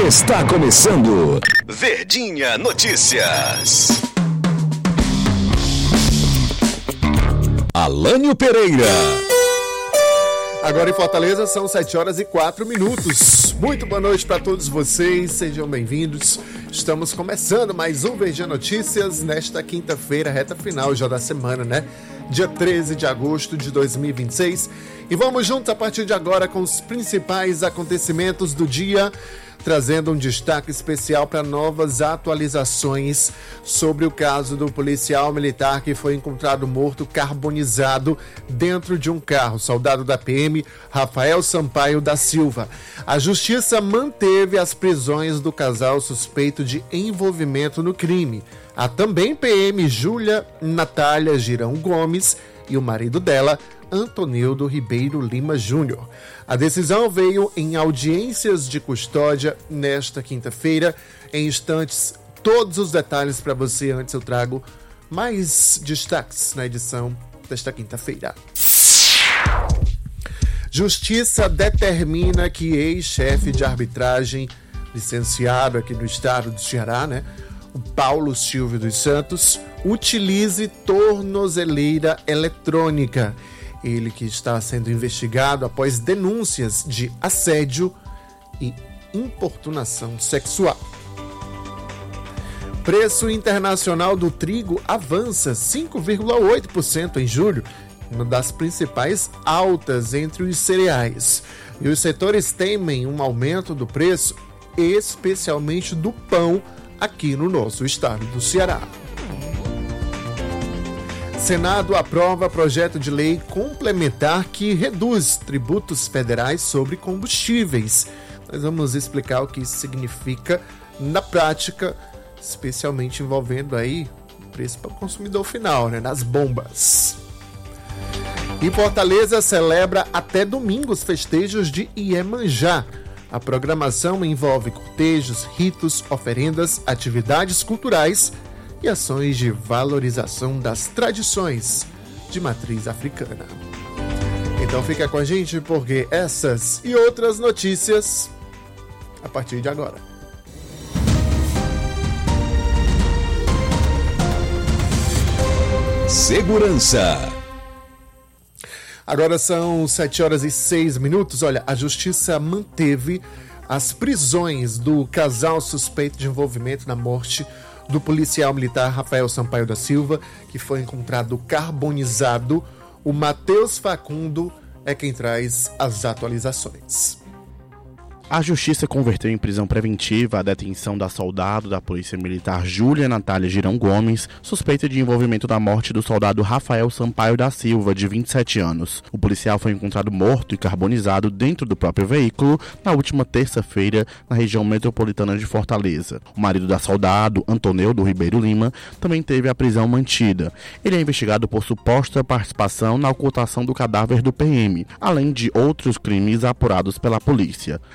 Está começando Verdinha Notícias. Alânio Pereira. Agora em Fortaleza são 7h04. Muito boa noite para todos vocês, sejam bem-vindos. Estamos começando mais um Verdinha Notícias nesta quinta-feira, reta final já da semana, né? Dia 13 de agosto de 2026. E vamos juntos a partir de agora com os principais acontecimentos do dia, trazendo um destaque especial para novas atualizações sobre o caso do policial militar que foi encontrado morto carbonizado dentro de um carro, soldado da PM, Rafael Sampaio da Silva. A justiça manteve as prisões do casal suspeito de envolvimento no crime. Há também PM Júlia Natália Girão Gomes e o marido dela, Antonildo Ribeiro Lima Júnior. A decisão veio em audiências de custódia nesta quinta-feira. Em instantes, todos os detalhes para você. Antes eu trago mais destaques na edição desta quinta-feira. Justiça determina que ex-chefe de arbitragem, licenciado aqui no estado do Ceará, o Paulo Silvio dos Santos, utilize tornozeleira eletrônica. Ele que está sendo investigado após denúncias de assédio e importunação sexual. Preço internacional do trigo avança 5,8% em julho, uma das principais altas entre os cereais. E os setores temem um aumento do preço, especialmente do pão, aqui no nosso estado do Ceará. Senado aprova projeto de lei complementar que reduz tributos federais sobre combustíveis. Nós vamos explicar o que isso significa na prática, especialmente envolvendo aí o preço para o consumidor final, nas bombas. E Fortaleza celebra até domingo os festejos de Iemanjá. A programação envolve cortejos, ritos, oferendas, atividades culturais e ações de valorização das tradições de matriz africana. Então fica com a gente porque essas e outras notícias a partir de agora. Segurança. Agora são 7h06. Olha, a justiça manteve as prisões do casal suspeito de envolvimento na morte do policial militar Rafael Sampaio da Silva, que foi encontrado carbonizado. O Matheus Facundo é quem traz as atualizações. A justiça converteu em prisão preventiva a detenção da soldado da Polícia Militar Júlia Natália Girão Gomes, suspeita de envolvimento na morte do soldado Rafael Sampaio da Silva, de 27 anos. O policial foi encontrado morto e carbonizado dentro do próprio veículo na última terça-feira, na região metropolitana de Fortaleza. O marido da soldado, Antonildo Ribeiro Lima, também teve a prisão mantida. Ele é investigado por suposta participação na ocultação do cadáver do PM, além de outros crimes apurados pela polícia.